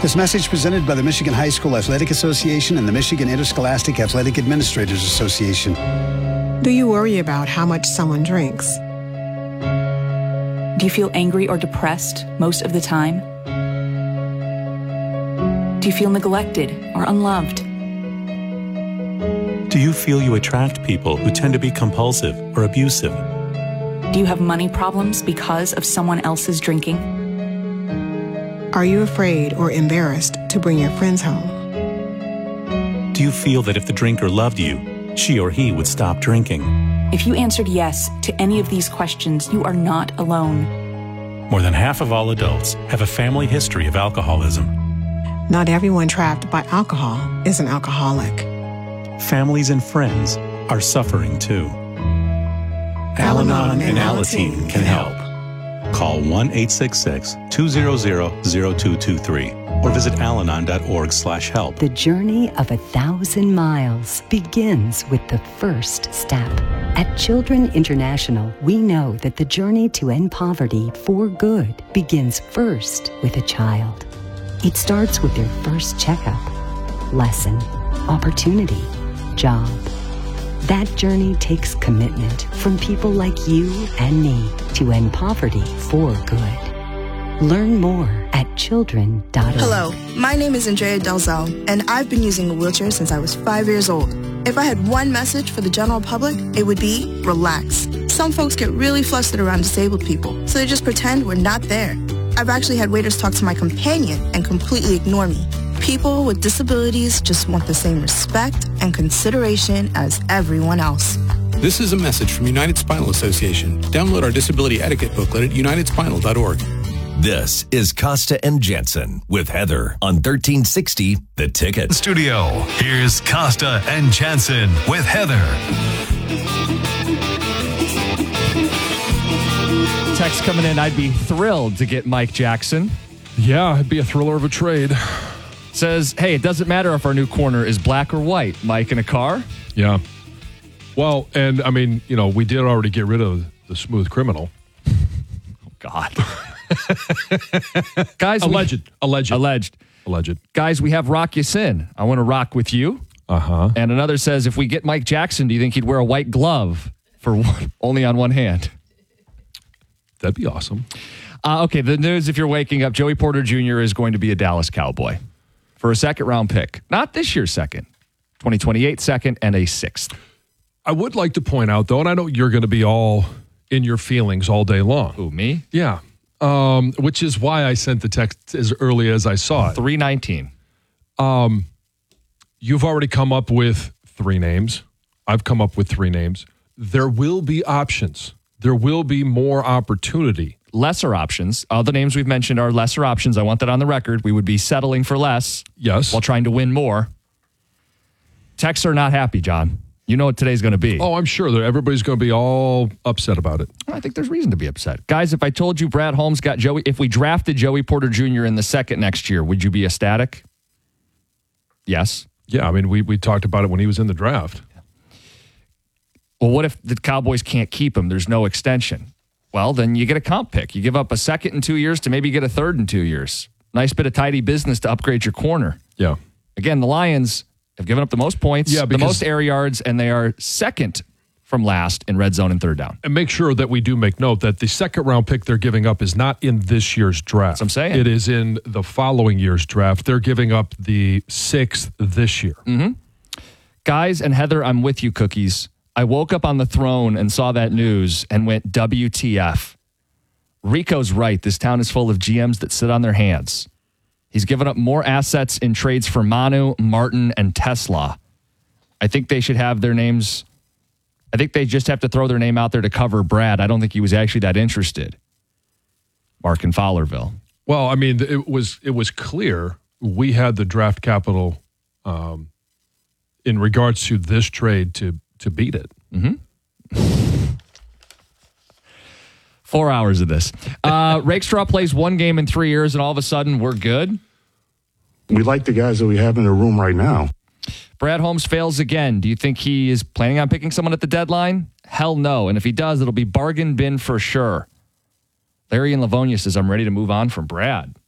This message presented by the Michigan High School Athletic Association and the Michigan Interscholastic Athletic Administrators Association. Do you worry about how much someone drinks? Do you feel angry or depressed most of the time? Do you feel neglected or unloved? Do you feel you attract people who tend to be compulsive or abusive? Do you have money problems because of someone else's drinking? Are you afraid or embarrassed to bring your friends home? Do you feel that if the drinker loved you, she or he would stop drinking? If you answered yes to any of these questions, you are not alone. More than half of all adults have a family history of alcoholism. Not everyone trapped by alcohol is an alcoholic. Families and friends are suffering too. Al-Anon and Alateen can help. Call 1-866-200-0223 or visit alanon.org/help. The journey of 1,000 miles begins with the first step. At Children International, we know that the journey to end poverty for good begins first with a child. It starts with their first checkup, lesson, opportunity, job. That journey takes commitment from people like you and me to end poverty for good. Learn more at children.org. Hello, my name is Andrea Delzell, and I've been using a wheelchair since I was 5 years old. If I had one message for the general public, it would be relax. Some folks get really flustered around disabled people, so they just pretend we're not there. I've actually had waiters talk to my companion and completely ignore me. People with disabilities just want the same respect and consideration as everyone else. This is a message from United Spinal Association. Download our disability etiquette booklet at unitedspinal.org. This is Costa and Jensen with Heather on 1360 The Ticket. Studio, here's Costa and Jensen with Heather. Text coming in, I'd be thrilled to get Mike Jackson. Yeah, it'd be a thriller of a trade. Says, hey, it doesn't matter if our new corner is black or white. Mike in a car? Yeah. Well, and I mean, you know, we did already get rid of the smooth criminal. Oh, God. Guys, Alleged. Guys, we have Rock Ya-Sin. I want to rock with you. Uh-huh. And another says, if we get Mike Jackson, do you think he'd wear a white glove for only on one hand? That'd be awesome. Okay, the news, if you're waking up, Joey Porter Jr. is going to be a Dallas Cowboy for a second-round pick. Not this year's second. 2028 second and a sixth. I would like to point out, though, and I know you're going to be all in your feelings all day long. Who, me? Yeah. Which is why I sent the text as early as I saw it. 319. You've already come up with 3 names. I've come up with 3 names. There will be options. There will be more opportunity. Lesser options. All the names we've mentioned are lesser options. I want that on the record. We would be settling for less. Yes. While trying to win more. Texts are not happy, John. You know what today's going to be. Oh, I'm sure that everybody's going to be all upset about it. I think there's reason to be upset. Guys, if I told you Brad Holmes got Joey, if we drafted Joey Porter Jr. in the second next year, would you be ecstatic? Yes. Yeah, I mean, we talked about it when he was in the draft. Well, what if the Cowboys can't keep him? There's no extension. Well, then you get a comp pick. You give up a second in 2 years to maybe get a third in 2 years. Nice bit of tidy business to upgrade your corner. Yeah. Again, the Lions have given up the most points, the most air yards, and they are second from last in red zone and third down. And make sure that we do make note that the second-round pick they're giving up is not in this year's draft. That's what I'm saying. It is in the following year's draft. They're giving up the 6th this year. Mm-hmm. Guys, and Heather, I'm with you, Cookies. I woke up on the throne and saw that news and went, WTF. Rico's right. This town is full of GMs that sit on their hands. He's given up more assets in trades for Manu, Martin, and Tesla. I think they should have their names. I think they just have to throw their name out there to cover Brad. I don't think he was actually that interested. Mark in Fowlerville. Well, I mean, it was clear we had the draft capital in regards to this trade to beat it. Mm-hmm. 4 hours of this. Rakestraw plays one game in 3 years, and all of a sudden, we're good. We like the guys that we have in the room right now. Brad Holmes fails again. Do you think he is planning on picking someone at the deadline? Hell no. And if he does, it'll be bargain bin for sure. Larry in Livonia says, I'm ready to move on from Brad.